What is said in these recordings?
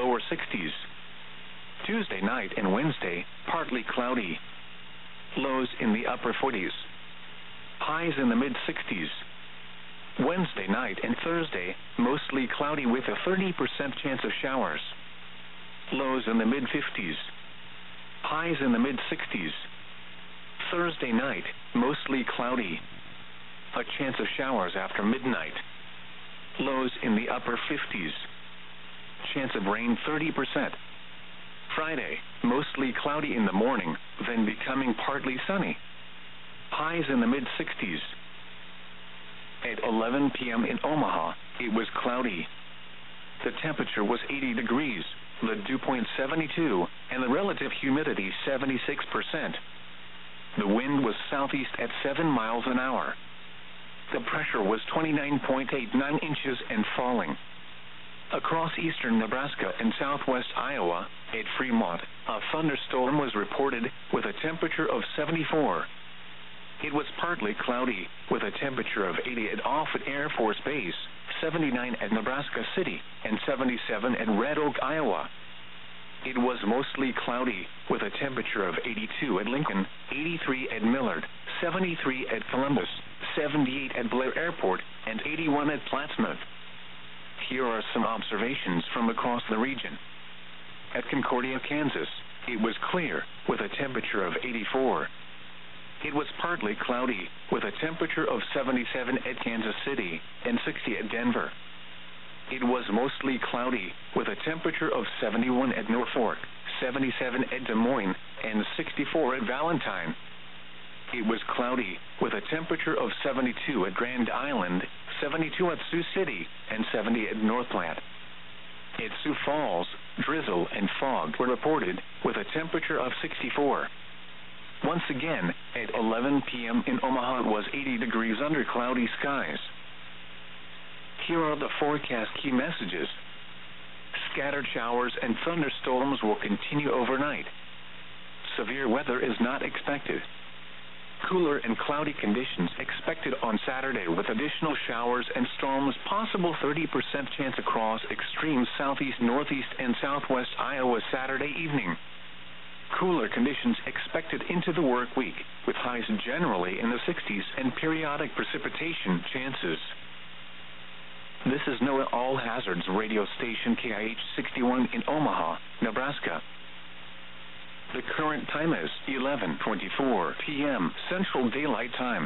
lower 60s. Tuesday night and Wednesday, partly cloudy. Lows in the upper 40s. Highs in the mid-60s. Wednesday night and Thursday, mostly cloudy with a 30% chance of showers. Lows in the mid-50s. Highs in the mid-60s. Thursday night, mostly cloudy. A chance of showers after midnight. Lows in the upper 50s. Chance of rain 30%. Friday, mostly cloudy in the morning, then becoming partly sunny. Highs in the mid-60s. At 11 p.m. in Omaha, it was cloudy. The temperature was 80 degrees, the dew point 72, and the relative humidity 76%. The wind was southeast at 7 miles an hour. The pressure was 29.89 inches and falling. Across eastern Nebraska and southwest Iowa, at Fremont, a thunderstorm was reported with a temperature of 74. It was partly cloudy, with a temperature of 80 at Offutt Air Force Base, 79 at Nebraska City, and 77 at Red Oak, Iowa. It was mostly cloudy, with a temperature of 82 at Lincoln, 83 at Millard, 73 at Columbus, 78 at Blair Airport, and 81 at Plattsmouth. Here are some observations from across the region. At Concordia, Kansas, it was clear, with a temperature of 84. It was partly cloudy, with a temperature of 77 at Kansas City, and 60 at Denver. It was mostly cloudy, with a temperature of 71 at Norfolk, 77 at Des Moines, and 64 at Valentine. It was cloudy, with a temperature of 72 at Grand Island, 72 at Sioux City, and 70 at North Platte. At Sioux Falls, drizzle and fog were reported, with a temperature of 64. Once again, at 11 p.m. in Omaha it was 80 degrees under cloudy skies. Here are the forecast key messages. Scattered showers and thunderstorms will continue overnight. Severe weather is not expected. Cooler and cloudy conditions expected on Saturday with additional showers and storms, possible 30% chance across extreme southeast, northeast, and southwest Iowa Saturday evening. Cooler conditions expected into the work week, with highs generally in the 60s and periodic precipitation chances. This is NOAA All Hazards radio station KIH 61 in Omaha, Nebraska. The current time is 11:24 p.m. Central Daylight Time.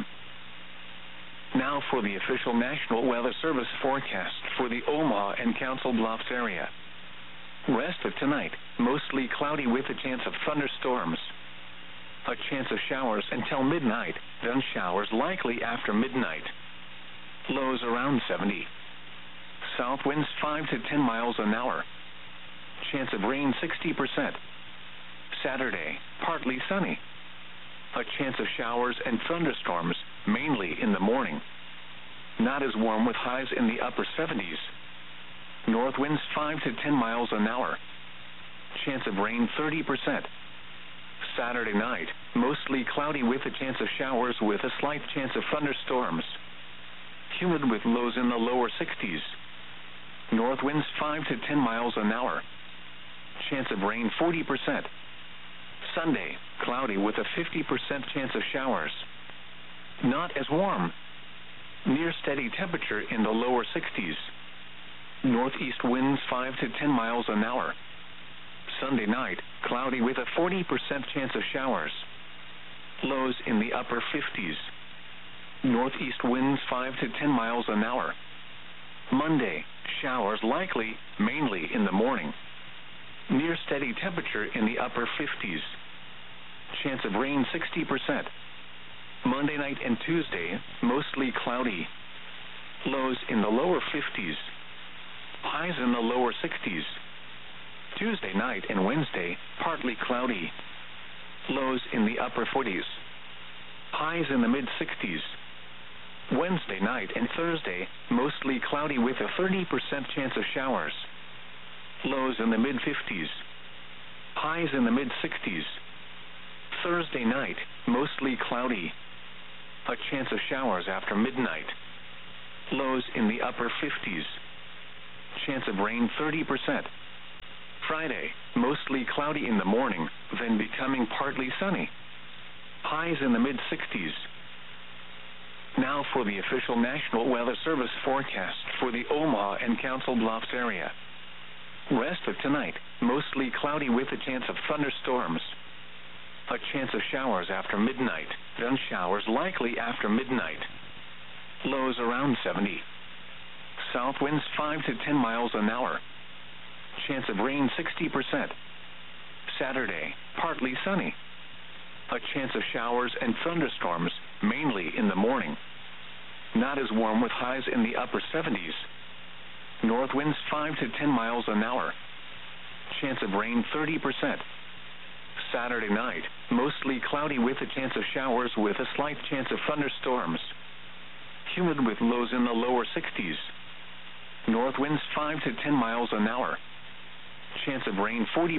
Now for the official National Weather Service forecast for the Omaha and Council Bluffs area. Rest of tonight, mostly cloudy with a chance of thunderstorms. A chance of showers until midnight, then showers likely after midnight. Lows around 70. South winds 5 to 10 miles an hour. Chance of rain 60%. Saturday, partly sunny. A chance of showers and thunderstorms, mainly in the morning. Not as warm with highs in the upper 70s. North winds 5 to 10 miles an hour. Chance of rain 30%. Saturday night, mostly cloudy with a chance of showers with a slight chance of thunderstorms. Humid with lows in the lower 60s. North winds 5 to 10 miles an hour. Chance of rain 40%. Sunday, cloudy with a 50% chance of showers. Not as warm. Near steady temperature in the lower 60s. Northeast winds 5 to 10 miles an hour. Sunday night, cloudy with a 40% chance of showers. Lows in the upper 50s. Northeast winds 5 to 10 miles an hour. Monday, showers likely, mainly in the morning. Near steady temperature in the upper 50s. Chance of rain 60%. Monday night and Tuesday, mostly cloudy. Lows in the lower 50s. Highs in the lower 60s. Tuesday night and Wednesday, partly cloudy. Lows in the upper 40s. Highs in the mid-60s. Wednesday night and Thursday, mostly cloudy with a 30% chance of showers. Lows in the mid-50s. Highs in the mid-60s. Thursday night, mostly cloudy. A chance of showers after midnight. Lows in the upper 50s. Chance of rain 30%. Friday, mostly cloudy in the morning, then becoming partly sunny. Highs in the mid-60s. Now for the official National Weather Service forecast for the Omaha and Council Bluffs area. Rest of tonight, mostly cloudy with a chance of thunderstorms. A chance of showers after midnight, then showers likely after midnight. Lows around 70. South winds 5 to 10 miles an hour. Chance of rain 60%. Saturday, partly sunny. A chance of showers and thunderstorms, mainly in the morning. Not as warm with highs in the upper 70s. North winds 5 to 10 miles an hour. Chance of rain 30%. Saturday night, mostly cloudy with a chance of showers with a slight chance of thunderstorms. Humid with lows in the lower 60s. North winds 5 to 10 miles an hour. Chance of rain 40%.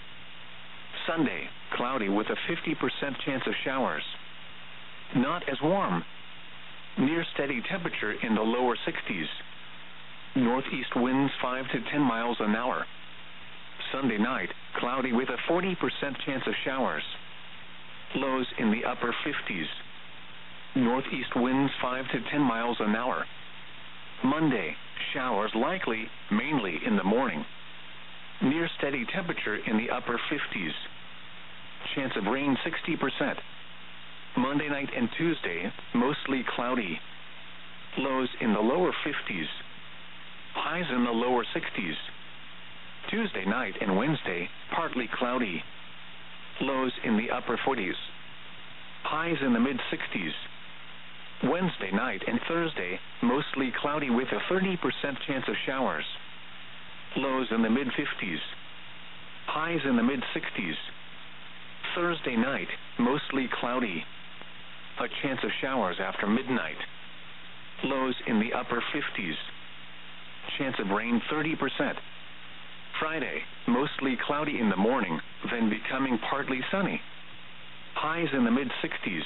Sunday, cloudy with a 50% chance of showers. Not as warm. Near steady temperature in the lower 60s. Northeast winds 5 to 10 miles an hour. Sunday night, cloudy with a 40% chance of showers. Lows in the upper 50s. Northeast winds 5 to 10 miles an hour. Monday, showers likely, mainly in the morning. Near steady temperature in the upper 50s. Chance of rain 60%. Monday night and Tuesday, mostly cloudy. Lows in the lower 50s. Highs in the lower 60s. Tuesday night and Wednesday, partly cloudy. Lows in the upper 40s. Highs in the mid-60s. Wednesday night and Thursday, mostly cloudy with a 30% chance of showers. Lows in the mid-50s. Highs in the mid-60s. Thursday night, mostly cloudy. A chance of showers after midnight. Lows in the upper 50s. Chance of rain 30%. Friday, mostly cloudy in the morning, then becoming partly sunny. Highs in the mid-60s.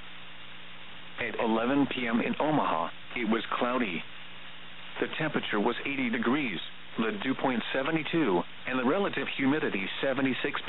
At 11 p.m. in Omaha, it was cloudy. The temperature was 80 degrees, the dew point 72, and the relative humidity 76%.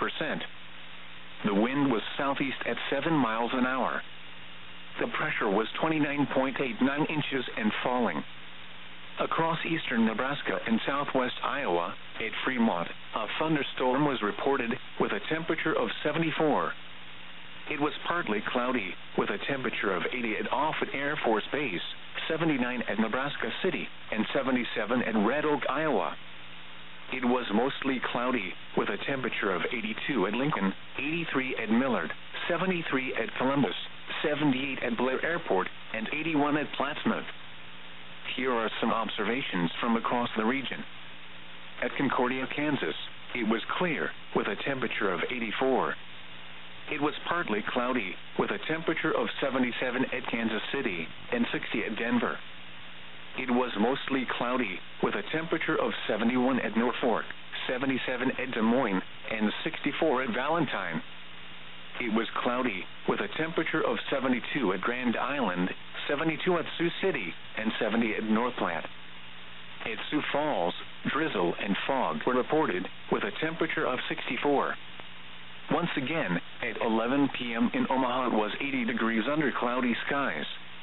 The wind was southeast at 7 miles an hour. The pressure was 29.89 inches and falling. Across eastern Nebraska and southwest Iowa, at Fremont, a thunderstorm was reported with a temperature of 74. It was partly cloudy, with a temperature of 80 at Offutt Air Force Base, 79 at Nebraska City, and 77 at Red Oak, Iowa. It was mostly cloudy, with a temperature of 82 at Lincoln, 83 at Millard, 73 at Columbus, 78 at Blair Airport, and 81 at Plattsmouth. Here are some observations from across the region. At Concordia, Kansas, it was clear, with a temperature of 84. It was partly cloudy, with a temperature of 77 at Kansas City, and 60 at Denver. It was mostly cloudy, with a temperature of 71 at Norfolk, 77 at Des Moines, and 64 at Valentine. It was cloudy, with a temperature of 72 at Grand Island, 72 at Sioux City, and 70 at North Platte. At Sioux Falls, drizzle and fog were reported, with a temperature of 64. Once again, at 11 p.m. in Omaha, it was 80 degrees under cloudy skies.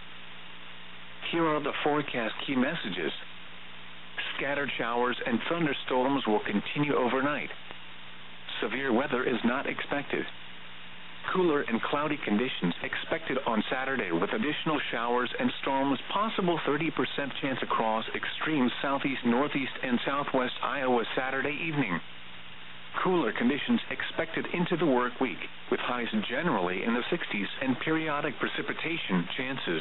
Here are the forecast key messages. Scattered showers and thunderstorms will continue overnight. Severe weather is not expected. Cooler and cloudy conditions expected on Saturday with additional showers and storms, possible 30% chance across extreme southeast, northeast, and southwest Iowa Saturday evening. Cooler conditions expected into the work week, with highs generally in the 60s and periodic precipitation chances.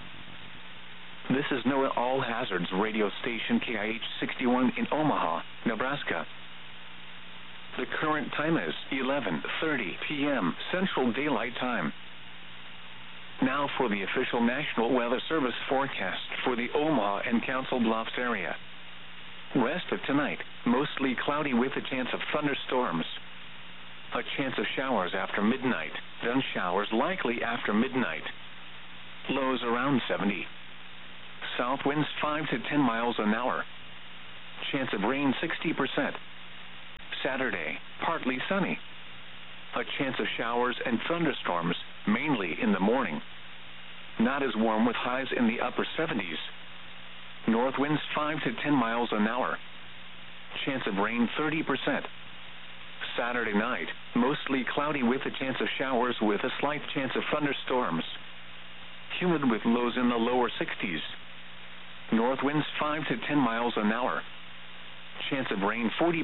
This is NOAA All Hazards radio station KIH 61 in Omaha, Nebraska. The current time is 11:30 p.m. Central Daylight Time. Now for the official National Weather Service forecast for the Omaha and Council Bluffs area. Rest of tonight, mostly cloudy with a chance of thunderstorms. A chance of showers after midnight, then showers likely after midnight. Lows around 70. South winds 5 to 10 miles an hour. Chance of rain 60%. Saturday, partly sunny. A chance of showers and thunderstorms, mainly in the morning. Not as warm with highs in the upper 70s. North winds 5 to 10 miles an hour. Chance of rain 30%. Saturday night, mostly cloudy with a chance of showers with a slight chance of thunderstorms. Humid with lows in the lower 60s. North winds 5 to 10 miles an hour. Chance of rain 40%.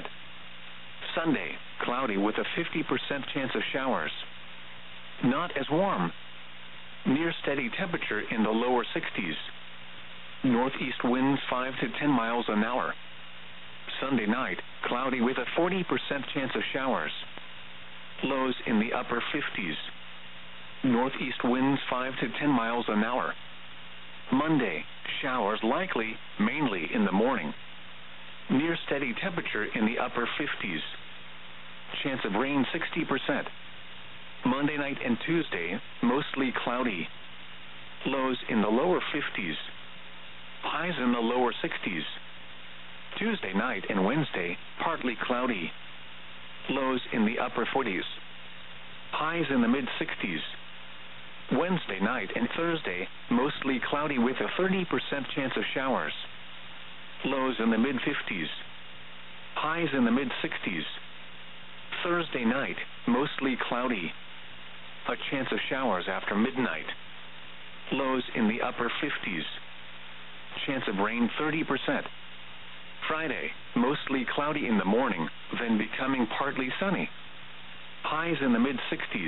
Sunday, cloudy with a 50% chance of showers. Not as warm. Near steady temperature in the lower 60s. Northeast winds 5 to 10 miles an hour. Sunday night, cloudy with a 40% chance of showers. Lows in the upper 50s. Northeast winds 5 to 10 miles an hour. Monday, showers likely, mainly in the morning. Near steady temperature in the upper 50s. Chance of rain 60%. Monday night and Tuesday, mostly cloudy. Lows in the lower 50s. Highs in the lower 60s. Tuesday night and Wednesday, partly cloudy. Lows in the upper 40s. Highs in the mid-60s. Wednesday night and Thursday, mostly cloudy with a 30% chance of showers. Lows in the mid-50s. Highs in the mid-60s. Thursday night, mostly cloudy. A chance of showers after midnight. Lows in the upper 50s. Chance of rain 30%. Friday, mostly cloudy in the morning, then becoming partly sunny. Highs in the mid-60s.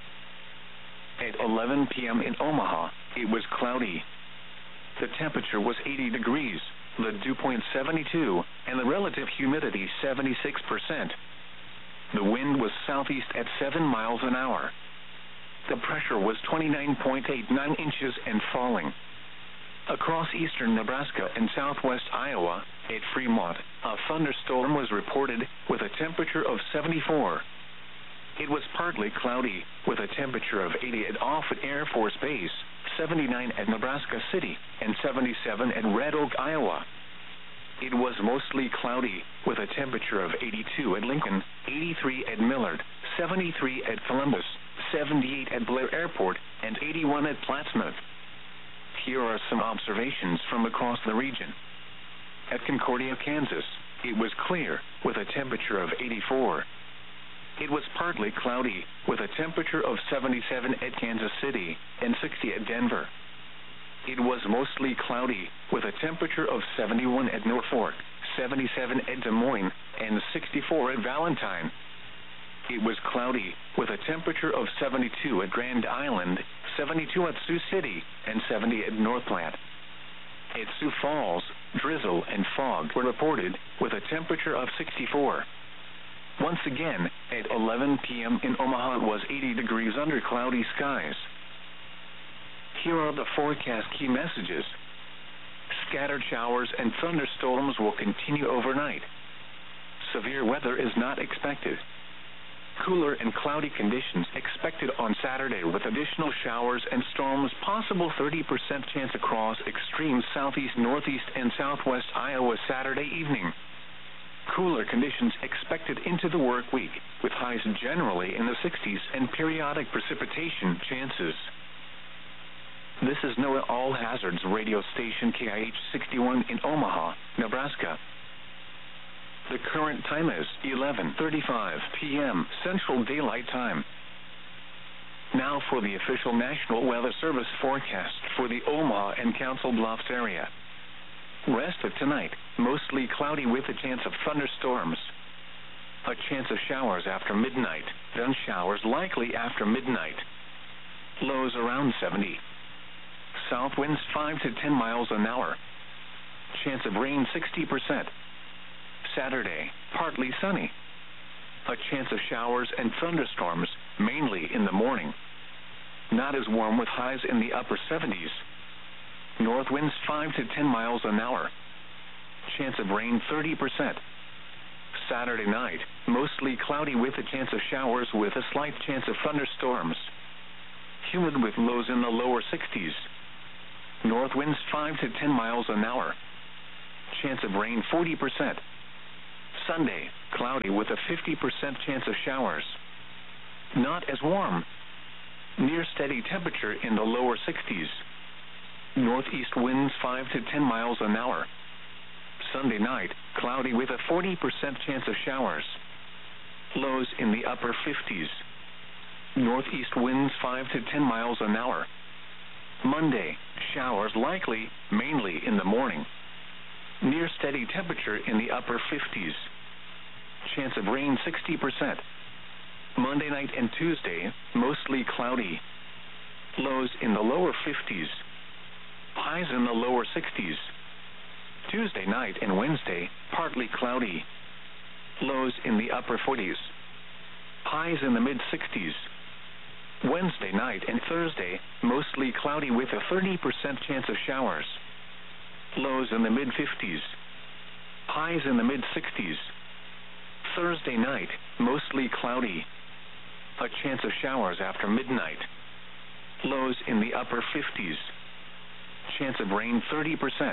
At 11 p.m. in Omaha, it was cloudy. The temperature was 80 degrees, the dew point 72, and the relative humidity 76%. The wind was southeast at 7 miles an hour. The pressure was 29.89 inches and falling. Across eastern Nebraska and southwest Iowa, at Fremont, a thunderstorm was reported with a temperature of 74. It was partly cloudy, with a temperature of 80 at Offutt Air Force Base, 79 at Nebraska City, and 77 at Red Oak, Iowa. It was mostly cloudy, with a temperature of 82 at Lincoln, 83 at Millard, 73 at Columbus, 78 at Blair Airport, and 81 at Plattsmouth. Here are some observations from across the region. At Concordia, Kansas, it was clear, with a temperature of 84. It was partly cloudy, with a temperature of 77 at Kansas City, and 60 at Denver. It was mostly cloudy, with a temperature of 71 at Norfolk, 77 at Des Moines, and 64 at Valentine. It was cloudy, with a temperature of 72 at Grand Island, 72 at Sioux City, and 70 at North Platte. At Sioux Falls, drizzle and fog were reported, with a temperature of 64. Once again, at 11 p.m. in Omaha it was 80 degrees under cloudy skies. Here are the forecast key messages. Scattered showers and thunderstorms will continue overnight. Severe weather is not expected. Cooler and cloudy conditions expected on Saturday with additional showers and storms, possible 30% chance across extreme southeast, northeast, and southwest Iowa Saturday evening. Cooler conditions expected into the work week, with highs generally in the 60s and periodic precipitation chances. This is NOAA All Hazards radio station KIH 61 in Omaha, Nebraska. The current time is 11:35 p.m. Central Daylight Time. Now for the official National Weather Service forecast for the Omaha and Council Bluffs area. Rest of tonight, mostly cloudy with a chance of thunderstorms. A chance of showers after midnight, then showers likely after midnight. Lows around 70. South winds 5 to 10 miles an hour. Chance of rain 60%. Saturday, partly sunny. A chance of showers and thunderstorms, mainly in the morning. Not as warm with highs in the upper 70s. North winds 5 to 10 miles an hour. Chance of rain 30%. Saturday night, mostly cloudy with a chance of showers with a slight chance of thunderstorms. Humid with lows in the lower 60s. North winds 5 to 10 miles an hour. Chance of rain 40%. Sunday, cloudy with a 50% chance of showers. Not as warm. Near steady temperature in the lower 60s. Northeast winds 5 to 10 miles an hour. Sunday night, cloudy with a 40% chance of showers. Lows in the upper 50s. Northeast winds 5 to 10 miles an hour. Monday, showers likely, mainly in the morning. Near steady temperature in the upper 50s. Chance of rain 60%. Monday night and Tuesday, mostly cloudy. Lows in the lower 50s. Highs in the lower 60s. Tuesday night and Wednesday, partly cloudy. Lows in the upper 40s. Highs in the mid-60s. Wednesday night and Thursday, mostly cloudy with a 30% chance of showers. Lows in the mid-50s. Highs in the mid-60s. Thursday night, mostly cloudy. A chance of showers after midnight. Lows in the upper 50s. Chance of rain 30%.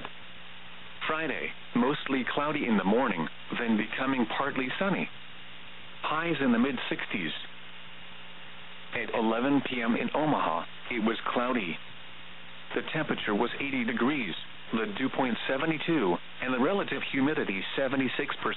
Friday, mostly cloudy in the morning, then becoming partly sunny. Highs in the mid-60s. At 11 p.m. in Omaha, it was cloudy. The temperature was 80 degrees, the dew point 72, and the relative humidity 76%.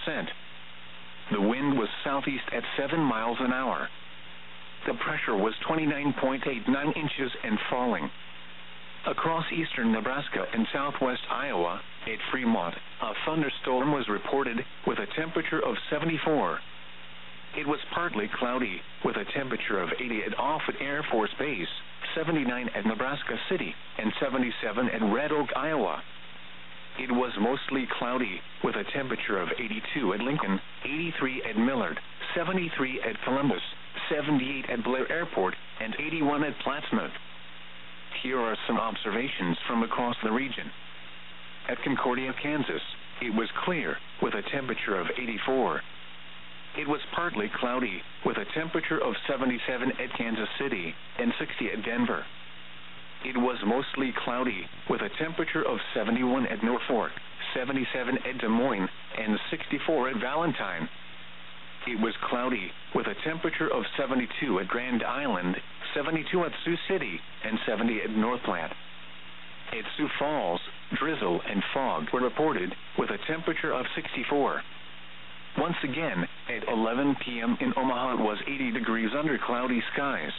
The wind was southeast at 7 miles an hour. The pressure was 29.89 inches and falling. Across eastern Nebraska and southwest Iowa, at Fremont, a thunderstorm was reported with a temperature of 74. It was partly cloudy, with a temperature of 80 at Offutt Air Force Base, 79 at Nebraska City, and 77 at Red Oak, Iowa. It was mostly cloudy, with a temperature of 82 at Lincoln, 83 at Millard, 73 at Columbus, 78 at Blair Airport, and 81 at Plattsmouth. Here are some observations from across the region. At Concordia, Kansas, it was clear, with a temperature of 84. It was partly cloudy, with a temperature of 77 at Kansas City, and 60 at Denver. It was mostly cloudy, with a temperature of 71 at Norfolk, 77 at Des Moines, and 64 at Valentine. It was cloudy, with a temperature of 72 at Grand Island, 72 at Sioux City, and 70 at North Platte. At Sioux Falls, drizzle and fog were reported, with a temperature of 64. Once again, at 11 p.m. in Omaha it was 80 degrees under cloudy skies.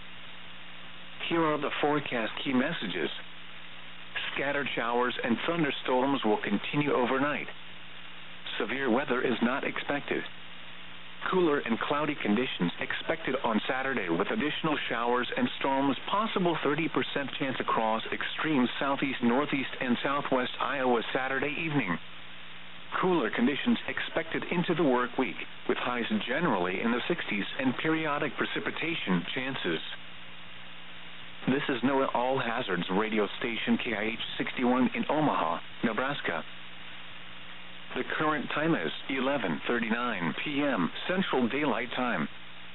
Here are the forecast key messages. Scattered showers and thunderstorms will continue overnight. Severe weather is not expected. Cooler and cloudy conditions expected on Saturday with additional showers and storms, possible 30% chance across extreme southeast, northeast, and southwest Iowa Saturday evening. Cooler conditions expected into the work week, with highs generally in the 60s and periodic precipitation chances. This is NOAA All Hazards radio station KIH 61 in Omaha, Nebraska. The current time is 11:39 p.m. Central Daylight Time.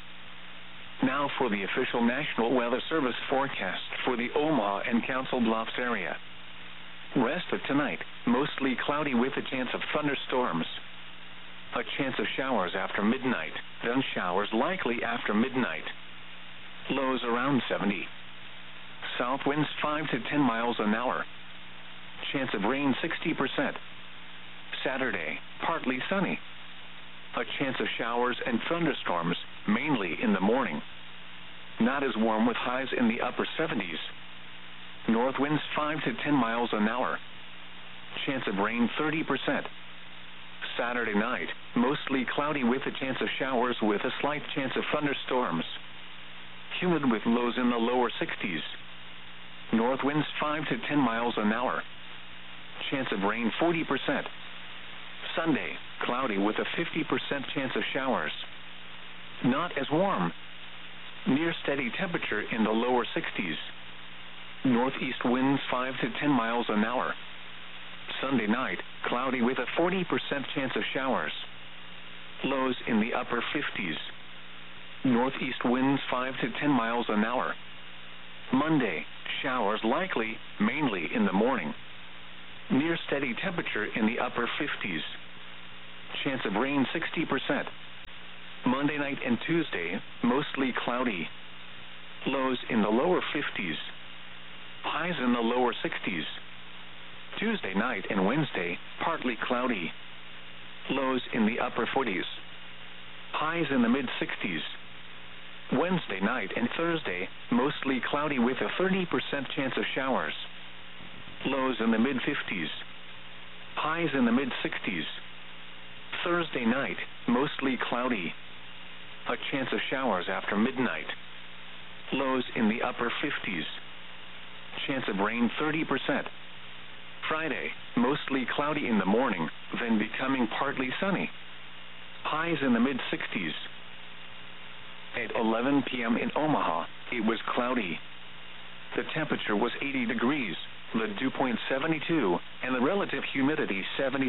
Now for the official National Weather Service forecast for the Omaha and Council Bluffs area. Rest of tonight, mostly cloudy with a chance of thunderstorms. A chance of showers after midnight, then showers likely after midnight. Lows around 70. South winds 5 to 10 miles an hour. Chance of rain 60%. Saturday, partly sunny. A chance of showers and thunderstorms, mainly in the morning. Not as warm with highs in the upper 70s. North winds 5 to 10 miles an hour. Chance of rain 30%. Saturday night, mostly cloudy with a chance of showers with a slight chance of thunderstorms. Humid with lows in the lower 60s. North winds 5 to 10 miles an hour. Chance of rain 40%. Sunday, cloudy with a 50% chance of showers. Not as warm. Near steady temperature in the lower 60s. Northeast winds 5 to 10 miles an hour. Sunday night, cloudy with a 40% chance of showers. Lows in the upper 50s. Northeast winds 5 to 10 miles an hour. Monday, showers likely, mainly in the morning. Near steady temperature in the upper 50s. Chance of rain 60%. Monday night and Tuesday, mostly cloudy. Lows in the lower 50s. Highs in the lower 60s. Tuesday night and Wednesday, partly cloudy. Lows in the upper 40s. Highs in the mid-60s. Wednesday night and Thursday, mostly cloudy with a 30% chance of showers. Lows in the mid-50s. Highs in the mid-60s. Thursday night, mostly cloudy. A chance of showers after midnight. Lows in the upper 50s. Chance of rain 30%. Friday, mostly cloudy in the morning, then becoming partly sunny. Highs in the mid-60s. At 11 p.m. in Omaha, it was cloudy. The temperature was 80 degrees, the dew point 72, and the relative humidity 76%.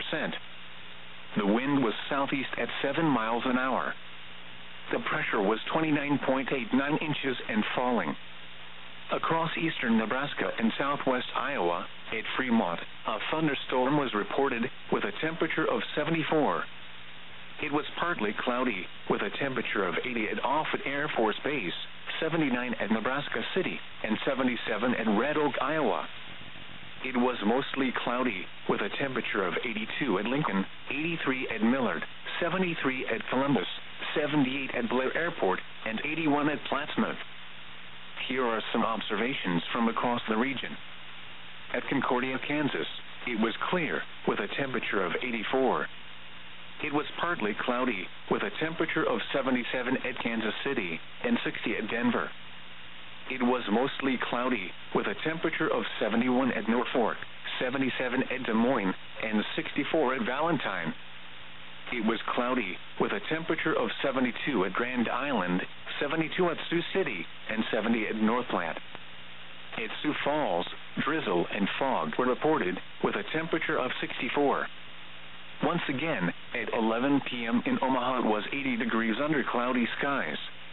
The wind was southeast at 7 miles an hour. The pressure was 29.89 inches and falling. Across eastern Nebraska and southwest Iowa, at Fremont, a thunderstorm was reported with a temperature of 74. It was partly cloudy, with a temperature of 80 at Offutt Air Force Base, 79 at Nebraska City, and 77 at Red Oak, Iowa. It was mostly cloudy, with a temperature of 82 at Lincoln, 83 at Millard, 73 at Columbus, 78 at Blair Airport, and 81 at Plattsmouth. Here are some observations from across the region. At Concordia, Kansas, it was clear, with a temperature of 84. It was partly cloudy, with a temperature of 77 at Kansas City and 60 at Denver. It was mostly cloudy, with a temperature of 71 at Norfolk, 77 at Des Moines, and 64 at Valentine. It was cloudy, with a temperature of 72 at Grand Island, 72 at Sioux City, and 70 at North Platte. At Sioux Falls, drizzle and fog were reported, with a temperature of 64. Once again, at 11 p.m. in Omaha, it was 80 degrees under cloudy skies.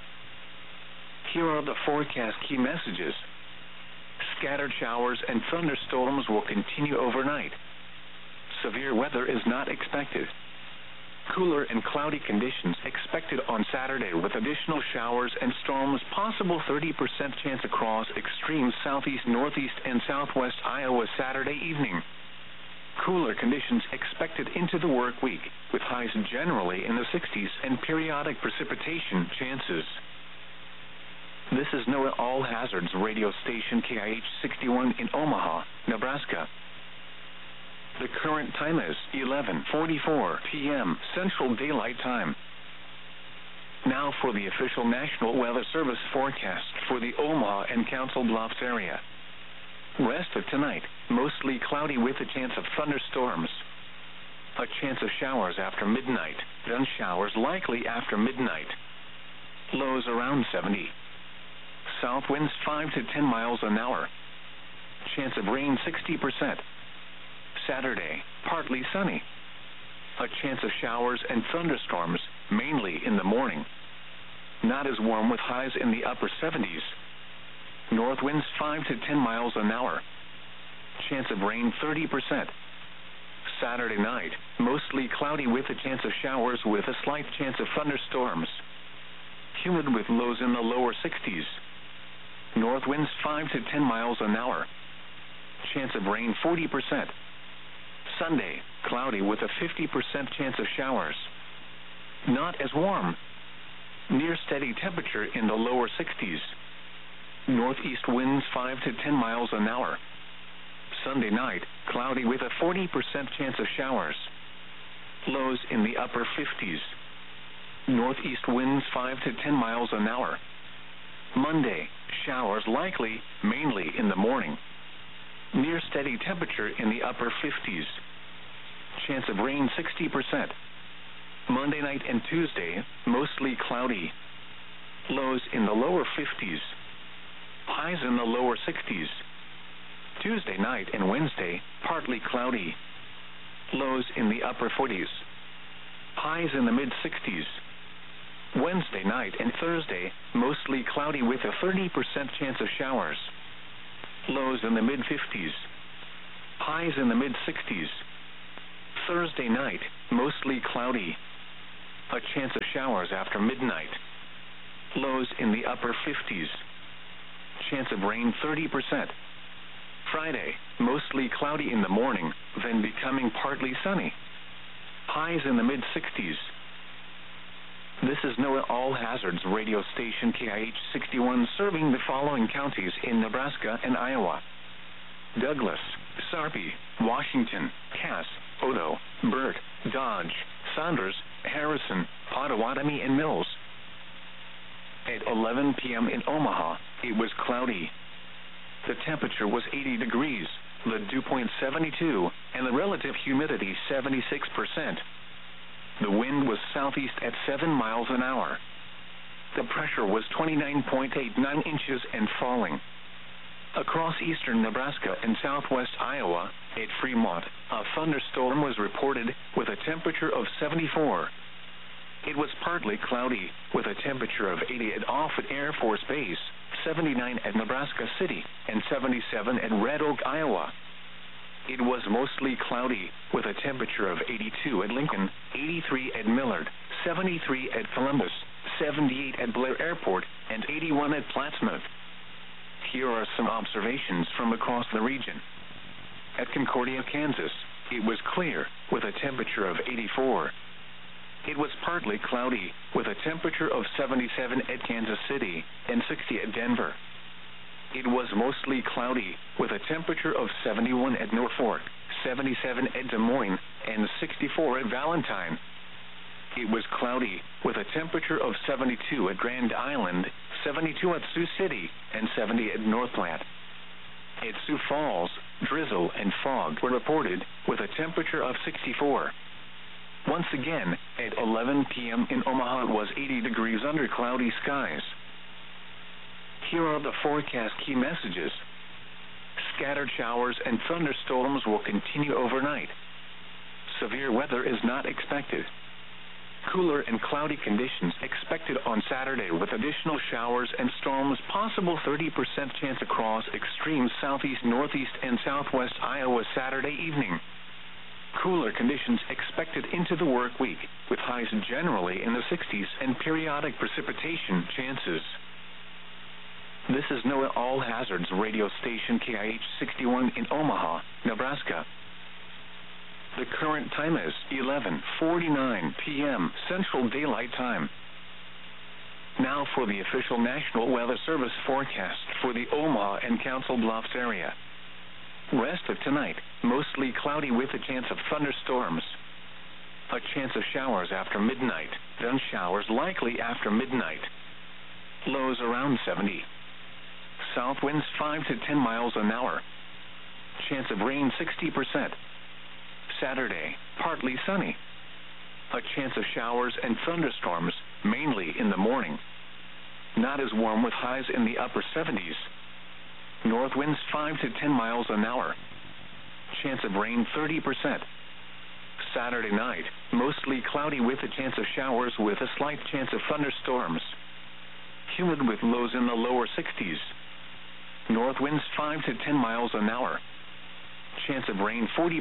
Here are the forecast key messages. Scattered showers and thunderstorms will continue overnight. Severe weather is not expected. Cooler and cloudy conditions expected on Saturday with additional showers and storms, possible 30% chance across extreme southeast, northeast, and southwest Iowa Saturday evening. Cooler conditions expected into the work week, with highs generally in the 60s and periodic precipitation chances. This is NOAA All Hazards radio station KIH 61 in Omaha, Nebraska. The current time is 11:44 p.m. Central Daylight Time. Now for the official National Weather Service forecast for the Omaha and Council Bluffs area. Rest of tonight, mostly cloudy with a chance of thunderstorms. A chance of showers after midnight, then showers likely after midnight. Lows around 70. South winds 5 to 10 miles an hour. Chance of rain 60%. Saturday, partly sunny. A chance of showers and thunderstorms, mainly in the morning. Not as warm with highs in the upper 70s. North winds 5 to 10 miles an hour. Chance of rain 30%. Saturday night, mostly cloudy with a chance of showers with a slight chance of thunderstorms. Humid with lows in the lower 60s. North winds 5 to 10 miles an hour. Chance of rain 40%. Sunday, cloudy with a 50% chance of showers. Not as warm. Near steady temperature in the lower 60s. Northeast winds 5 to 10 miles an hour. Sunday night, cloudy with a 40% chance of showers. Lows in the upper 50s. Northeast winds 5 to 10 miles an hour. Monday, showers likely, mainly in the morning. Near steady temperature in the upper 50s. Chance of rain 60%. Monday night and Tuesday, mostly cloudy. Lows in the lower 50s. Highs in the lower 60s. Tuesday night and Wednesday, partly cloudy. Lows in the upper 40s. Highs in the mid-60s. Wednesday night and Thursday, mostly cloudy with a 30% chance of showers. Lows in the mid-50s. Highs in the mid-60s. Thursday night, mostly cloudy. A chance of showers after midnight. Lows in the upper 50s. Chance of rain 30%. Friday, mostly cloudy in the morning, then becoming partly sunny. Highs in the mid-60s. This is NOAA All Hazards radio station KIH-61 serving the following counties in Nebraska and Iowa: Douglas, Sarpy, Washington, Cass, Odo, Burt, Dodge, Saunders, Harrison, Pottawatomie, and Mills. At 11 p.m. in Omaha, it was cloudy. The temperature was 80 degrees, the dew point 72, and the relative humidity 76%. The wind was southeast at 7 miles an hour. The pressure was 29.89 inches and falling. Across eastern Nebraska and southwest Iowa, at Fremont, a thunderstorm was reported with a temperature of 74. It was partly cloudy, with a temperature of 80 at Offutt Air Force Base, 79 at Nebraska City, and 77 at Red Oak, Iowa. It was mostly cloudy, with a temperature of 82 at Lincoln, 83 at Millard, 73 at Columbus, 78 at Blair Airport, and 81 at Plattsmouth. Here are some observations from across the region. At Concordia, Kansas, it was clear, with a temperature of 84. It was partly cloudy, with a temperature of 77 at Kansas City and 60 at Denver. It was mostly cloudy, with a temperature of 71 at Norfolk, 77 at Des Moines, and 64 at Valentine. It was cloudy, with a temperature of 72 at Grand Island, 72 at Sioux City, and 70 at North Platte. At Sioux Falls, drizzle and fog were reported, with a temperature of 64. Once again, at 11 p.m. in Omaha, it was 80 degrees under cloudy skies. Here are the forecast key messages. Scattered showers and thunderstorms will continue overnight. Severe weather is not expected. Cooler and cloudy conditions expected on Saturday with additional showers and storms, possible 30% chance across extreme southeast, northeast, and southwest Iowa Saturday evening. Cooler conditions expected into the work week, with highs generally in the 60s and periodic precipitation chances. This is NOAA All Hazards radio station KIH-61 in Omaha, Nebraska. The current time is 11:49 p.m. Central Daylight Time. Now for the official National Weather Service forecast for the Omaha and Council Bluffs area. Rest of tonight, mostly cloudy with a chance of thunderstorms. A chance of showers after midnight, then showers likely after midnight. Lows around 70. South winds 5 to 10 miles an hour. Chance of rain 60%. Saturday, partly sunny. A chance of showers and thunderstorms, mainly in the morning. Not as warm with highs in the upper 70s. North winds 5 to 10 miles an hour. Chance of rain 30%. Saturday night, mostly cloudy with a chance of showers with a slight chance of thunderstorms. Humid with lows in the lower 60s. North winds 5 to 10 miles an hour. Chance of rain 40%.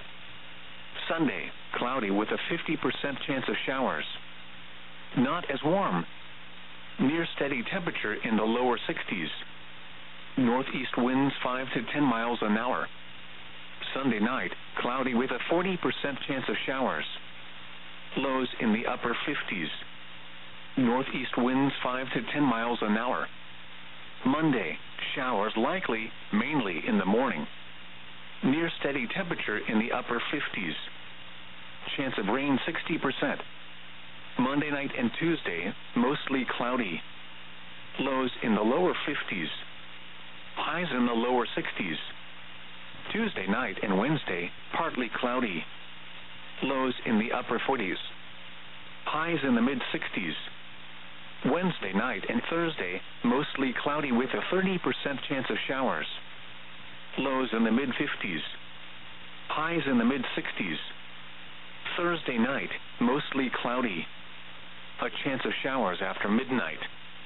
Sunday, cloudy with a 50% chance of showers. Not as warm. Near steady temperature in the lower 60s. Northeast winds 5 to 10 miles an hour. Sunday night, cloudy with a 40% chance of showers. Lows in the upper 50s. Northeast winds 5 to 10 miles an hour. Monday, showers likely, mainly in the morning. Near steady temperature in the upper 50s. Chance of rain 60%. Monday night and Tuesday, mostly cloudy. Lows in the lower 50s. Highs in the lower 60s. Tuesday night and Wednesday, partly cloudy. Lows in the upper 40s. Highs in the mid-60s. Wednesday night and Thursday, mostly cloudy with a 30% chance of showers. Lows in the mid-50s. Highs in the mid-60s. Thursday night, mostly cloudy. A chance of showers after midnight.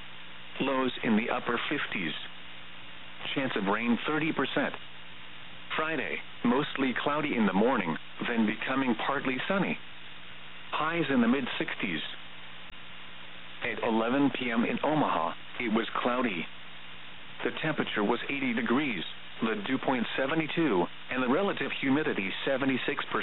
Lows in the upper 50s. Chance of rain 30%. Friday, mostly cloudy in the morning, then becoming partly sunny. Highs in the mid-60s. At 11 p.m. in Omaha, it was cloudy. The temperature was 80 degrees, the dew point 72, and the relative humidity 76%.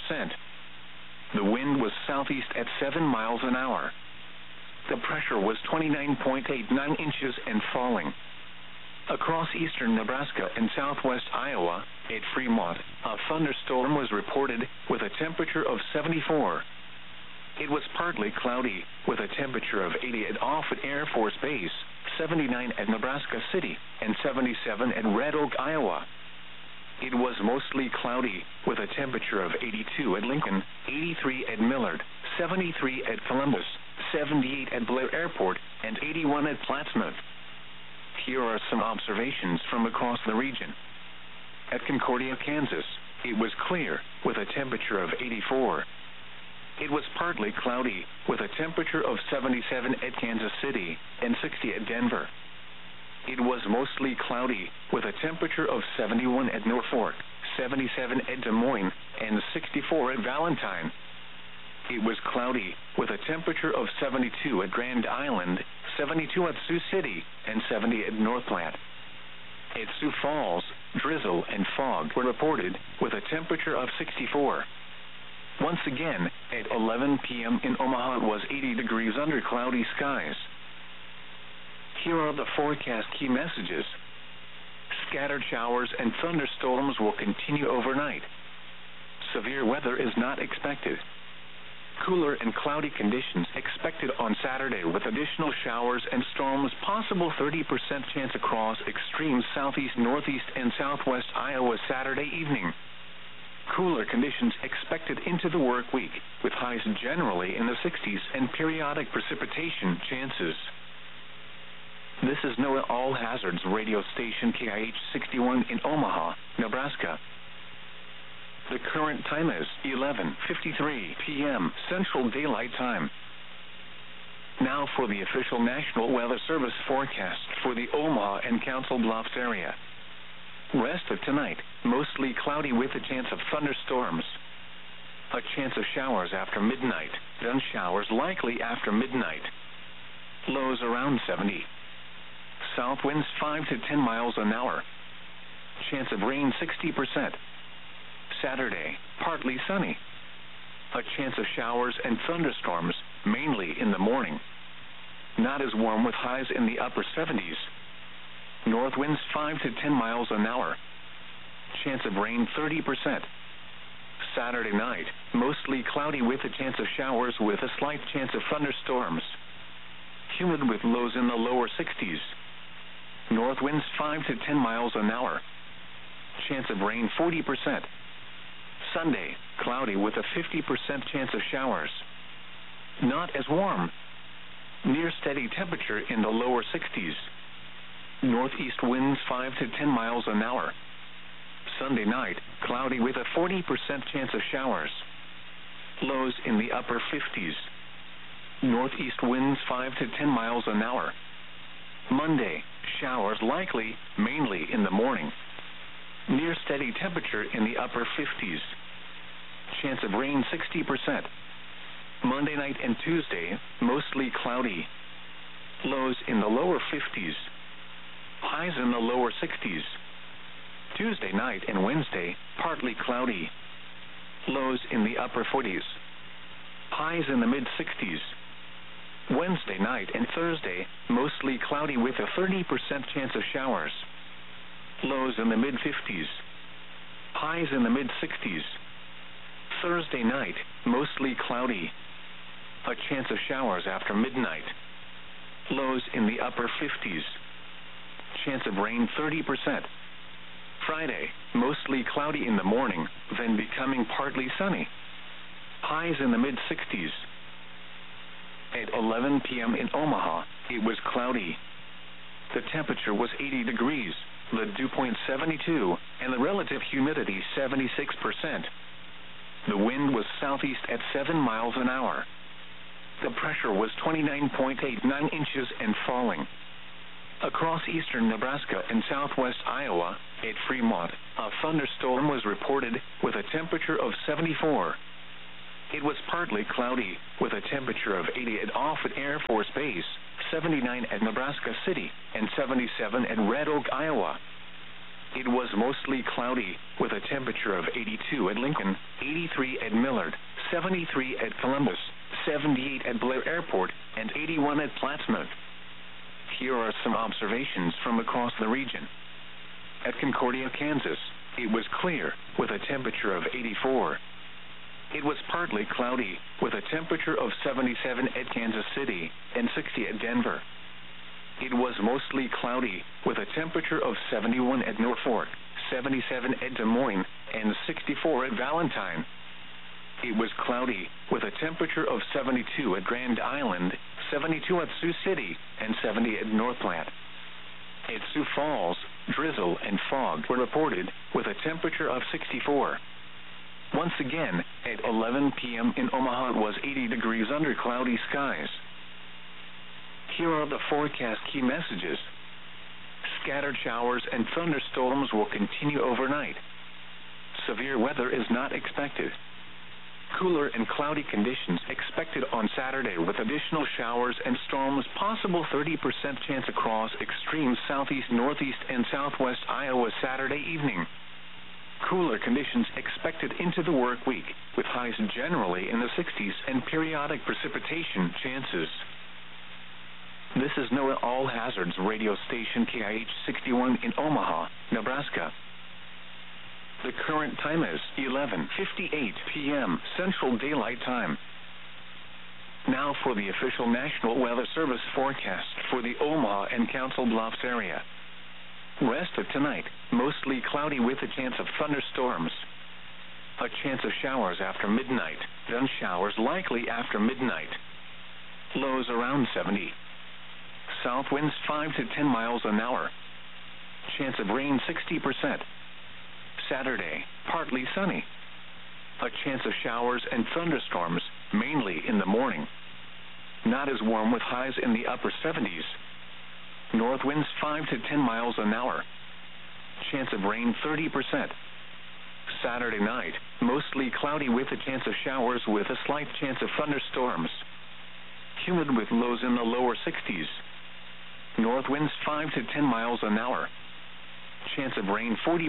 The wind was southeast at 7 miles an hour. The pressure was 29.89 inches and falling. Across eastern Nebraska and southwest Iowa, at Fremont, a thunderstorm was reported with a temperature of 74. It was partly cloudy, with a temperature of 80 at Offutt Air Force Base, 79 at Nebraska City, and 77 at Red Oak, Iowa. It was mostly cloudy, with a temperature of 82 at Lincoln, 83 at Millard, 73 at Columbus, 78 at Blair Airport, and 81 at Plattsmouth. Here are some observations from across the region. At Concordia, Kansas, it was clear, with a temperature of 84. It was partly cloudy, with a temperature of 77 at Kansas City and 60 at Denver. It was mostly cloudy, with a temperature of 71 at Norfolk, 77 at Des Moines, and 64 at Valentine. It was cloudy, with a temperature of 72 at Grand Island, 72 at Sioux City, and 70 at North Platte. At Sioux Falls, drizzle and fog were reported, with a temperature of 64. Once again, at 11 p.m. in Omaha, it was 80 degrees under cloudy skies. Here are the forecast key messages. Scattered showers and thunderstorms will continue overnight. Severe weather is not expected. Cooler and cloudy conditions expected on Saturday, with additional showers and storms, possible 30% chance across extreme southeast, northeast, and southwest Iowa Saturday evening. Cooler conditions expected into the work week, with highs generally in the 60s and periodic precipitation chances. This is NOAA All Hazards radio station KIH 61 in Omaha, Nebraska. The current time is 11:53 p.m. Central Daylight Time. Now for the official National Weather Service forecast for the Omaha and Council Bluffs area. Rest of tonight, mostly cloudy with a chance of thunderstorms. A chance of showers after midnight, then showers likely after midnight. Lows around 70. South winds 5 to 10 miles an hour. Chance of rain 60%. Saturday, partly sunny. A chance of showers and thunderstorms, mainly in the morning. Not as warm, with highs in the upper 70s. North winds 5 to 10 miles an hour. Chance of rain 30%. Saturday night, mostly cloudy with a chance of showers with a slight chance of thunderstorms. Humid with lows in the lower 60s. North winds 5 to 10 miles an hour. Chance of rain 40%. Sunday, cloudy with a 50% chance of showers. Not as warm. Near steady temperature in the lower 60s. Northeast winds 5 to 10 miles an hour. Sunday night, cloudy with a 40% chance of showers. Lows in the upper 50s. Northeast winds 5 to 10 miles an hour. Monday, showers likely, mainly in the morning. Near steady temperature in the upper 50s. Chance of rain 60%. Monday night and Tuesday, mostly cloudy. Lows in the lower 50s. Highs in the lower 60s. Tuesday night and Wednesday, partly cloudy. Lows in the upper 40s. Highs in the mid-60s. Wednesday night and Thursday, mostly cloudy with a 30% chance of showers. Lows in the mid-50s. Highs in the mid-60s. Thursday night, mostly cloudy. A chance of showers after midnight. Lows in the upper 50s. Chance of rain 30%. Friday, mostly cloudy in the morning, then becoming partly sunny. Highs in the mid-60s. At 11 p.m. in Omaha, it was cloudy. The temperature was 80 degrees, the dew point 72, and the relative humidity 76%. The wind was southeast at 7 miles an hour. The pressure was 29.89 inches and falling. Across eastern Nebraska and southwest Iowa, at Fremont, a thunderstorm was reported with a temperature of 74. It was partly cloudy, with a temperature of 80 at Offutt Air Force Base, 79 at Nebraska City, and 77 at Red Oak, Iowa. It was mostly cloudy, with a temperature of 82 at Lincoln, 83 at Millard, 73 at Columbus, 78 at Blair Airport, and 81 at Plattsmouth. Here are some observations from across the region. At Concordia, Kansas, it was clear, with a temperature of 84. It was partly cloudy, with a temperature of 77 at Kansas City and 60 at Denver. It was mostly cloudy, with a temperature of 71 at Norfolk, 77 at Des Moines, and 64 at Valentine. It was cloudy, with a temperature of 72 at Grand Island, 72 at Sioux City, and 70 at North Platte. At Sioux Falls, drizzle and fog were reported, with a temperature of 64. Once again, at 11 p.m. in Omaha it was 80 degrees under cloudy skies. Here are the forecast key messages. Scattered showers and thunderstorms will continue overnight. Severe weather is not expected. Cooler and cloudy conditions expected on Saturday with additional showers and storms, possible 30% chance across extreme southeast, northeast, and southwest Iowa Saturday evening. Cooler conditions expected into the work week, with highs generally in the 60s and periodic precipitation chances. This is NOAA All Hazards radio station KIH 61 in Omaha, Nebraska. The current time is 11:58 p.m. Central Daylight Time. Now for the official National Weather Service forecast for the Omaha and Council Bluffs area. Rest of tonight, mostly cloudy with a chance of thunderstorms. A chance of showers after midnight, then showers likely after midnight. Lows around 70. South winds 5 to 10 miles an hour. Chance of rain 60%. Saturday, partly sunny. A chance of showers and thunderstorms, mainly in the morning. Not as warm with highs in the upper 70s. North winds 5 to 10 miles an hour. Chance of rain 30%. Saturday night, mostly cloudy with a chance of showers with a slight chance of thunderstorms. Humid with lows in the lower 60s. North winds 5 to 10 miles an hour. Chance of rain 40%.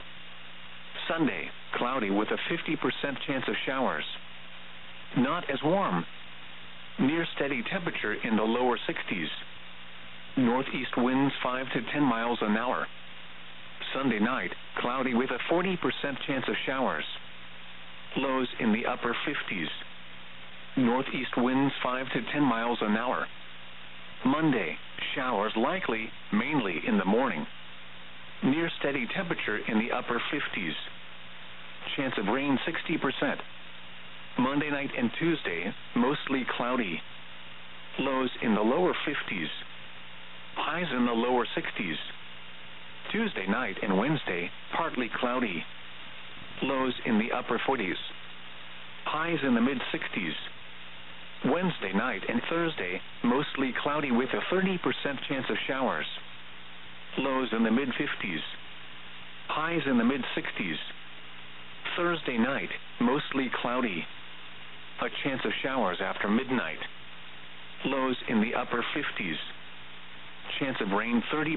Sunday, cloudy with a 50% chance of showers. Not as warm. Near steady temperature in the lower 60s. Northeast winds 5 to 10 miles an hour. Sunday night, cloudy with a 40% chance of showers. Lows in the upper 50s. Northeast winds 5 to 10 miles an hour. Monday, showers likely, mainly in the morning. Near steady temperature in the upper 50s. Chance of rain 60%. Monday night and Tuesday, mostly cloudy. Lows in the lower 50s. Highs in the lower 60s. Tuesday night and Wednesday, partly cloudy. Lows in the upper 40s. Highs in the mid-60s. Wednesday night and Thursday, mostly cloudy with a 30% chance of showers. Lows in the mid-50s. Highs in the mid-60s. Thursday night, mostly cloudy. A chance of showers after midnight. Lows in the upper 50s. Chance of rain 30%.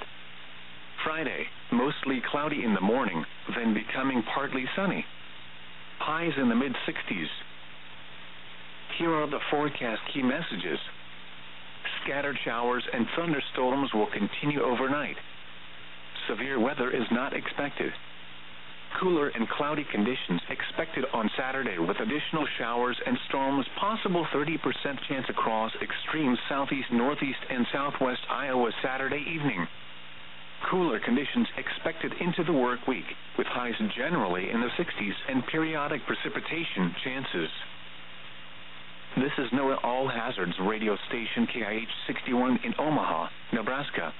Friday, mostly cloudy in the morning, then becoming partly sunny. Highs in the mid-60s. Here are the forecast key messages. Scattered showers and thunderstorms will continue overnight. Severe weather is not expected. Cooler and cloudy conditions expected on Saturday with additional showers and storms, possible 30% chance across extreme southeast, northeast, and southwest Iowa Saturday evening. Cooler conditions expected into the work week, with highs generally in the 60s and periodic precipitation chances. This is NOAA All Hazards radio station KIH 61 in Omaha, Nebraska.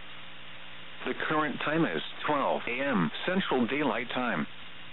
The current time is 12 a.m. Central Daylight Time.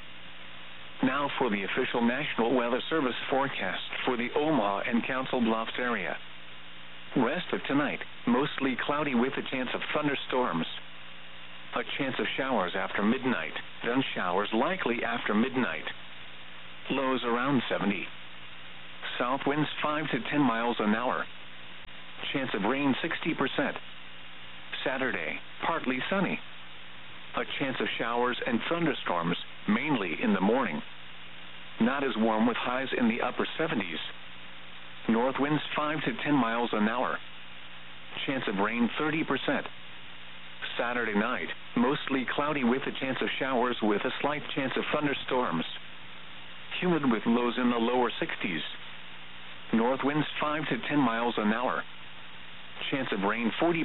Now for the official National Weather Service forecast for the Omaha and Council Bluffs area. Rest of tonight, mostly cloudy with a chance of thunderstorms. A chance of showers after midnight, then showers likely after midnight. Lows around 70. South winds 5 to 10 miles an hour. Chance of rain 60%. Saturday, partly sunny. A chance of showers and thunderstorms, mainly in the morning. Not as warm with highs in the upper 70s. North winds 5 to 10 miles an hour. Chance of rain 30%. Saturday night, mostly cloudy with a chance of showers with a slight chance of thunderstorms. Humid with lows in the lower 60s. North winds 5 to 10 miles an hour. Chance of rain 40%.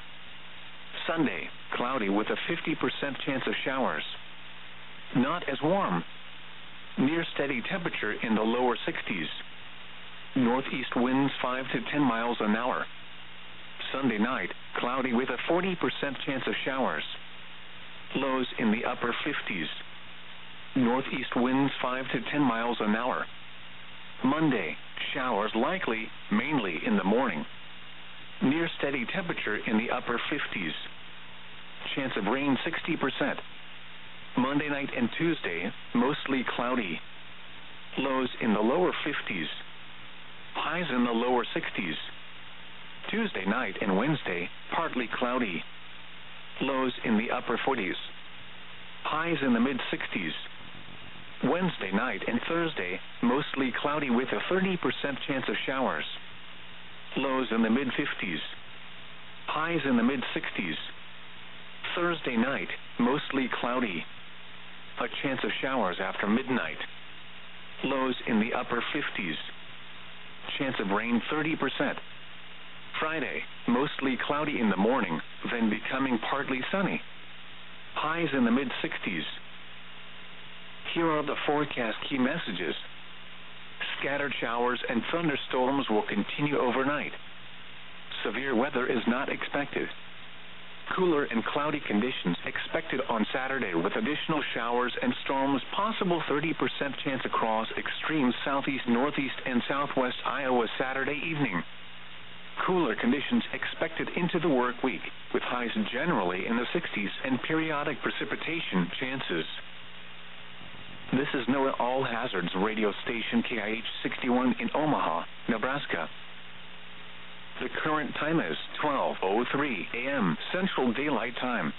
Sunday, cloudy with a 50% chance of showers. Not as warm. Near steady temperature in the lower 60s. Northeast winds 5 to 10 miles an hour. Sunday night, cloudy with a 40% chance of showers. Lows in the upper 50s. Northeast winds 5 to 10 miles an hour. Monday, showers likely, mainly in the morning. Near steady temperature in the upper 50s. Chance of rain 60%. Monday night and Tuesday, mostly cloudy. Lows in the lower 50s. Highs in the lower 60s. Tuesday night and Wednesday, partly cloudy. Lows in the upper 40s. Highs in the mid-60s. Wednesday night and Thursday, mostly cloudy with a 30% chance of showers. Lows in the mid-50s. Highs in the mid-60s. Thursday night, mostly cloudy. A chance of showers after midnight. Lows in the upper 50s. Chance of rain 30%. Friday, mostly cloudy in the morning, then becoming partly sunny. Highs in the mid-60s. Here are the forecast key messages. Scattered showers and thunderstorms will continue overnight. Severe weather is not expected. Cooler and cloudy conditions expected on Saturday with additional showers and storms, possible 30% chance across extreme southeast, northeast, and southwest Iowa Saturday evening. Cooler conditions expected into the work week, with highs generally in the 60s and periodic precipitation chances. This is NOAA All Hazards radio station KIH 61 in Omaha, Nebraska. The current time is 12:03 a.m. Central Daylight Time.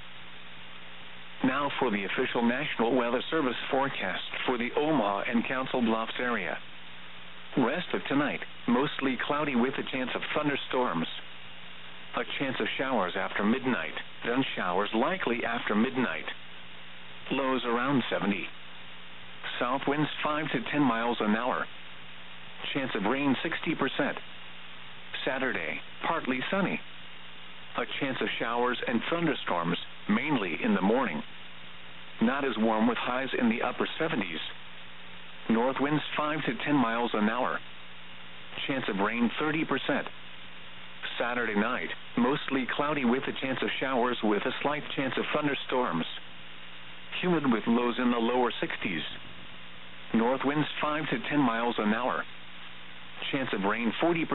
Now for the official National Weather Service forecast for the Omaha and Council Bluffs area. Rest of tonight, mostly cloudy with a chance of thunderstorms. A chance of showers after midnight, then showers likely after midnight. Lows around 70. South winds 5 to 10 miles an hour. Chance of rain 60%. Saturday, partly sunny. A chance of showers and thunderstorms, mainly in the morning. Not as warm with highs in the upper 70s. North winds 5 to 10 miles an hour. Chance of rain 30%. Saturday night, mostly cloudy with a chance of showers with a slight chance of thunderstorms. Humid with lows in the lower 60s. North winds 5 to 10 miles an hour. Chance of rain 40%.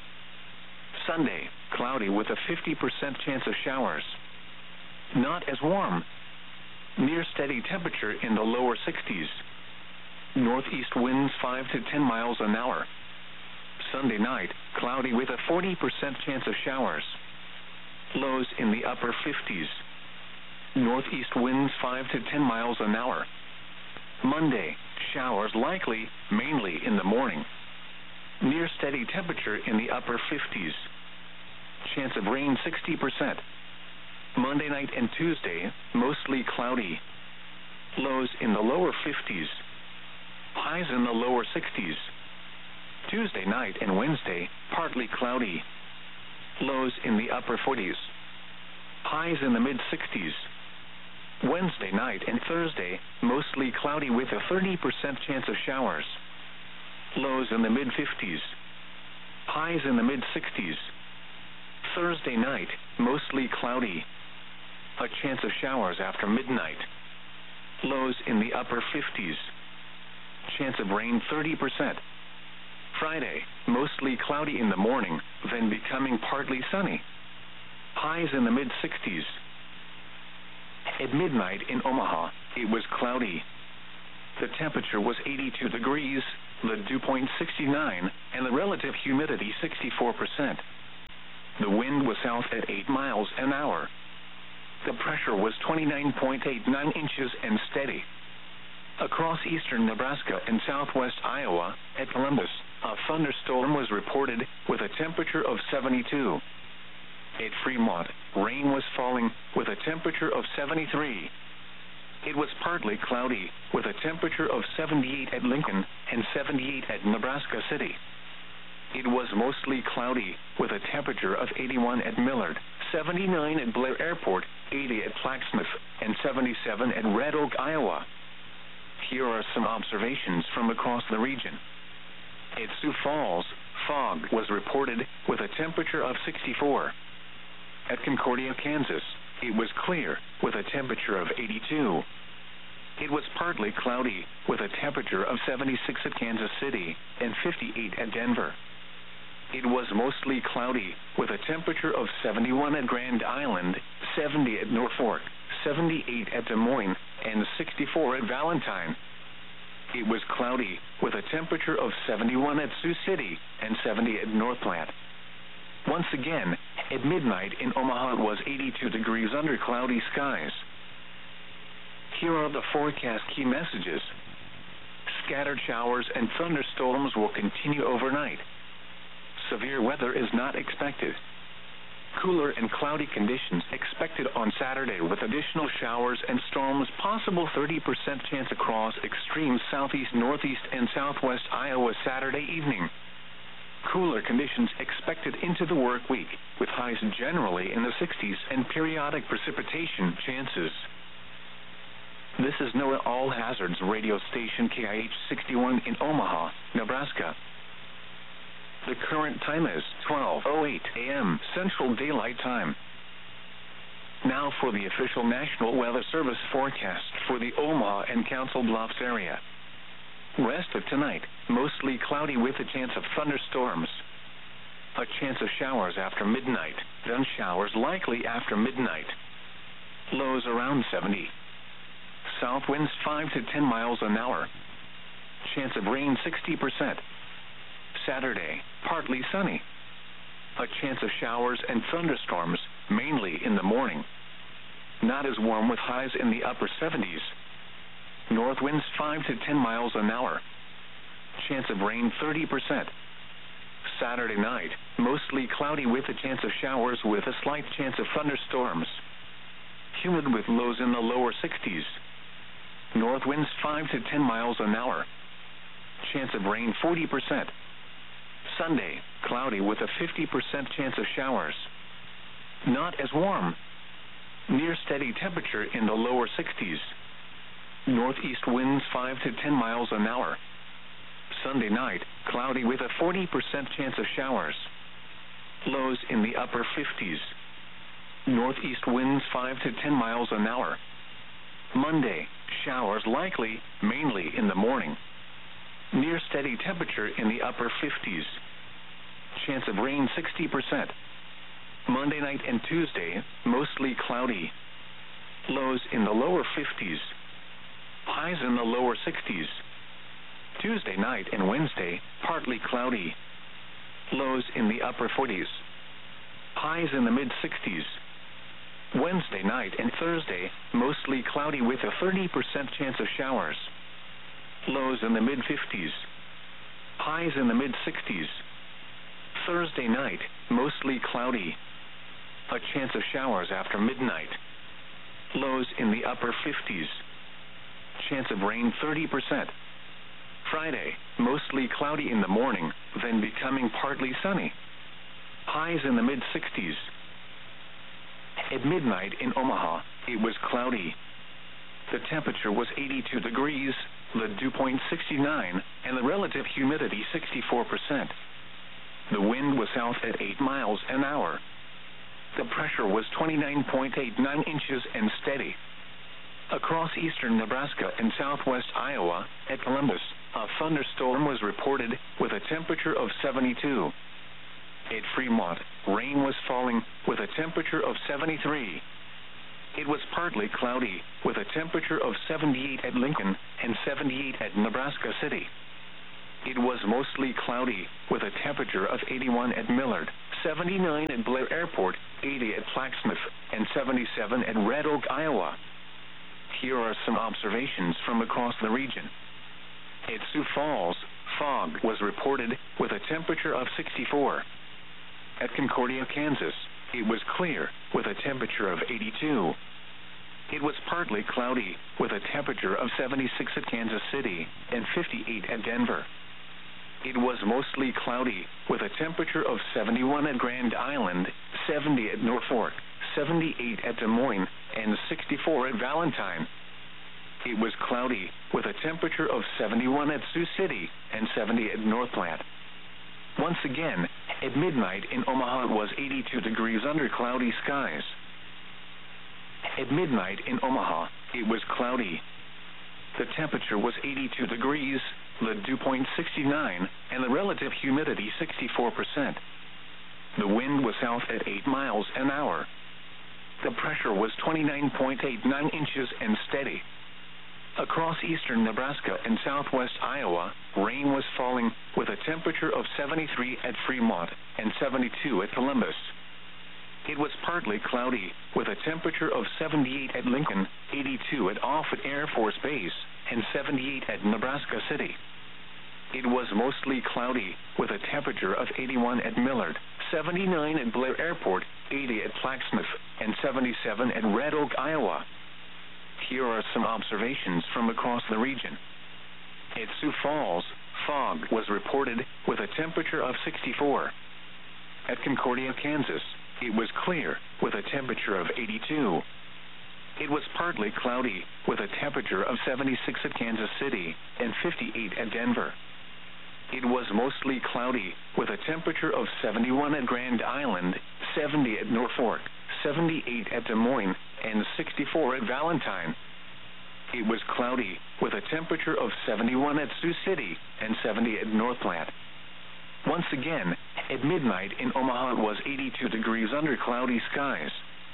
Sunday, cloudy with a 50% chance of showers. Not as warm. Near steady temperature in the lower 60s. Northeast winds 5 to 10 miles an hour. Sunday night, cloudy with a 40% chance of showers. Lows in the upper 50s. Northeast winds 5 to 10 miles an hour. Monday, showers likely, mainly in the morning. Near steady temperature in the upper 50s. Chance of rain 60%. Monday night and Tuesday, mostly cloudy. Lows in the lower 50s. Highs in the lower 60s. Tuesday night and Wednesday, partly cloudy. Lows in the upper 40s. Highs in the mid-60s. Wednesday night and Thursday, mostly cloudy with a 30% chance of showers. Lows in the mid-50s. Highs in the mid-60s. Thursday night, mostly cloudy. A chance of showers after midnight. Lows in the upper 50s. Chance of rain 30%. Friday, mostly cloudy in the morning, then becoming partly sunny. Highs in the mid-60s. At midnight in Omaha, it was cloudy. The temperature was 82 degrees, the dew point 69, and the relative humidity 64%. The wind was south at 8 miles an hour. The pressure was 29.89 inches and steady. Across eastern Nebraska and southwest Iowa, at Columbus, a thunderstorm was reported with a temperature of 72. At Fremont, rain was falling with a temperature of 73. It was partly cloudy with a temperature of 78 at Lincoln and 78 at Nebraska City. It was mostly cloudy with a temperature of 81 at Millard, 79 at Blair Airport, 80 at Flaxmouth, and 77 at Red Oak, Iowa. Here are some observations from across the region. At Sioux Falls, fog was reported with a temperature of 64. At Concordia, Kansas, it was clear with a temperature of 82. It was partly cloudy with a temperature of 76 at Kansas City and 58 at Denver. It was mostly cloudy with a temperature of 71 at Grand Island, 70 at Norfolk, 78 at Des Moines, and 64 at Valentine. It was cloudy with a temperature of 71 at Sioux City and 70 at North Platte. Once again, at midnight in Omaha it was 82 degrees under cloudy skies. Here are the forecast key messages. Scattered showers and thunderstorms will continue overnight. Severe weather is not expected. Cooler and cloudy conditions expected on Saturday with additional showers and storms, possible 30% chance across extreme southeast, northeast, and southwest Iowa Saturday evening. Cooler conditions expected into the work week, with highs generally in the 60s and periodic precipitation chances. This is NOAA All Hazards radio station KIH 61 in Omaha, Nebraska. The current time is 12:08 a.m. Central Daylight Time. Now for the official National Weather Service forecast for the Omaha and Council Bluffs area. Rest of tonight, mostly cloudy with a chance of thunderstorms. A chance of showers after midnight, then showers likely after midnight. Lows around 70. South winds 5 to 10 miles an hour. Chance of rain 60%. Saturday, partly sunny. A chance of showers and thunderstorms, mainly in the morning. Not as warm with highs in the upper 70s. North winds 5 to 10 miles an hour. Chance of rain 30%. Saturday night, mostly cloudy with a chance of showers with a slight chance of thunderstorms. Humid with lows in the lower 60s. North winds 5 to 10 miles an hour. Chance of rain 40%. Sunday, cloudy with a 50% chance of showers. Not as warm. Near steady temperature in the lower 60s. Northeast winds 5 to 10 miles an hour. Sunday night, cloudy with a 40% chance of showers. Lows in the upper 50s. Northeast winds 5 to 10 miles an hour. Monday, showers likely, mainly in the morning. Near steady temperature in the upper 50s. Chance of rain 60%. Monday night and Tuesday, mostly cloudy. Lows in the lower 50s. Highs in the lower 60s. Tuesday night and Wednesday, partly cloudy. Lows in the upper 40s. Highs in the mid-60s. Wednesday night and Thursday, mostly cloudy with a 30% chance of showers. Lows in the mid-50s. Highs in the mid-60s. Thursday night, mostly cloudy. A chance of showers after midnight. Lows in the upper 50s. Chance of rain 30%. Friday, mostly cloudy in the morning, then becoming partly sunny. Highs in the mid-60s. At midnight in Omaha, it was cloudy. The temperature was 82 degrees, the dew point 69, and the relative humidity 64%. The wind was south at 8 miles an hour. The pressure was 29.89 inches and steady. Across eastern Nebraska and southwest Iowa, at Columbus, A thunderstorm was reported with a temperature of 72. At Fremont, rain was falling with a temperature of 73. It was partly cloudy with a temperature of 78 at Lincoln and 78 at Nebraska City. It was mostly cloudy with a temperature of 81 at Millard, 79 at Blair Airport, 80 at Flaxmouth, and 77 at Red Oak, Iowa. Here are some observations from across the region. At Sioux Falls, fog was reported with a temperature of 64. At Concordia, Kansas, it was clear with a temperature of 82. It was partly cloudy with a temperature of 76 at Kansas City and 58 at Denver. It was mostly cloudy with a temperature of 71 at Grand Island, 70 at Norfolk, 78 at Des Moines, and 64 at Valentine. It was cloudy with a temperature of 71 at Sioux City and 70 at North Platte. Once again, at midnight in Omaha it was 82 degrees under cloudy skies. At midnight in Omaha, it was cloudy. The temperature was 82 degrees, the dew point 69, and the relative humidity 64%. The wind was south at 8 miles an hour. The pressure was 29.89 inches and steady. Across eastern Nebraska and southwest Iowa, rain was falling with a temperature of 73 at Fremont and 72 at Columbus. It was partly cloudy with a temperature of 78 at Lincoln, 82 at Offutt Air Force Base, and 78 at Nebraska City. It was mostly cloudy with a temperature of 81 at Millard, 79 at Blair Airport, 80 at Flaxmouth, and 77 at Red Oak, Iowa. Here are some observations from across the region. At Sioux Falls, fog was reported with a temperature of 64. At Concordia, Kansas, it was clear with a temperature of 82. It was partly cloudy with a temperature of 76 at Kansas City and 58 at Denver. It was mostly cloudy with a temperature of 71 at Grand Island, 70 at Norfolk, 78 at Des Moines, and 64 at Valentine. It was cloudy with a temperature of 71 at Sioux City and 70 at North Platte. Once again, at midnight in Omaha it was 82 degrees under cloudy skies.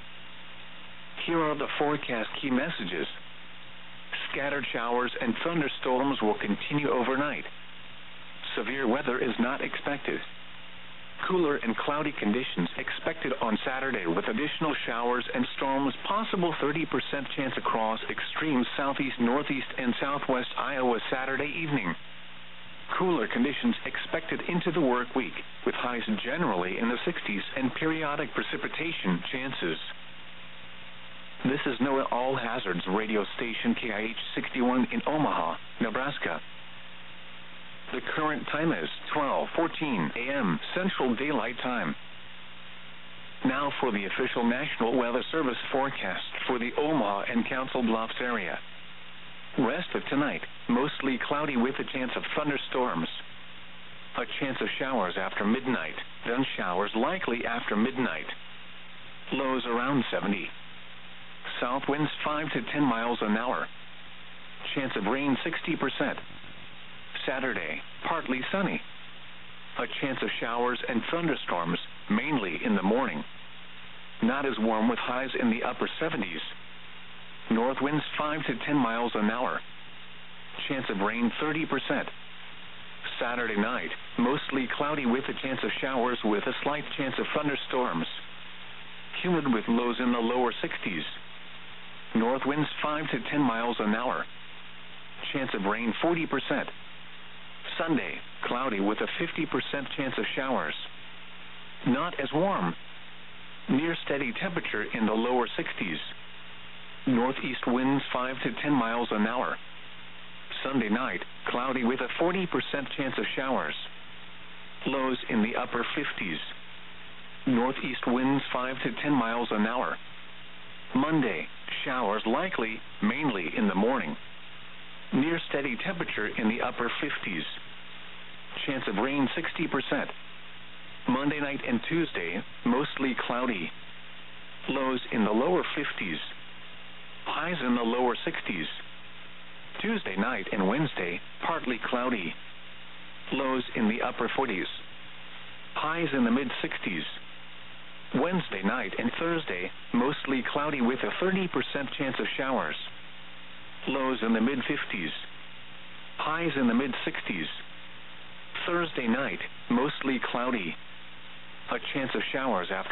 Here are the forecast key messages. Scattered showers and thunderstorms will continue overnight. Severe weather is not expected. Cooler and cloudy conditions expected on Saturday with additional showers and storms, possible 30% chance across extreme southeast, northeast, and southwest Iowa Saturday evening. Cooler conditions expected into the work week, with highs generally in the 60s and periodic precipitation chances. This is NOAA All Hazards radio station KIH 61 in Omaha, Nebraska. The current time is 12:14 a.m. Central Daylight Time. Now for the official National Weather Service forecast for the Omaha and Council Bluffs area. Rest of tonight, mostly cloudy with a chance of thunderstorms. A chance of showers after midnight, then showers likely after midnight. Lows around 70. South winds 5 to 10 miles an hour. Chance of rain 60%. Saturday, partly sunny. A chance of showers and thunderstorms, mainly in the morning. Not as warm with highs in the upper 70s. North winds 5 to 10 miles an hour. Chance of rain 30%. Saturday night, mostly cloudy with a chance of showers with a slight chance of thunderstorms. Humid with lows in the lower 60s. North winds 5 to 10 miles an hour. Chance of rain 40%. Sunday, cloudy with a 50% chance of showers. Not as warm. Near steady temperature in the lower 60s. Northeast winds 5 to 10 miles an hour. Sunday night, cloudy with a 40% chance of showers. Lows in the upper 50s. Northeast winds 5 to 10 miles an hour. Monday, showers likely, mainly in the morning. Near steady temperature in the upper 50s. Chance of rain 60%. Monday night and Tuesday, mostly cloudy. Lows in the lower 50s. Highs in the lower 60s. Tuesday night and Wednesday, partly cloudy. Lows in the upper 40s. Highs in the mid-60s. Wednesday night and Thursday, mostly cloudy with a 30% chance of showers. Lows in the mid-50s. Highs in the mid-60s. Thursday night, mostly cloudy. A chance of showers after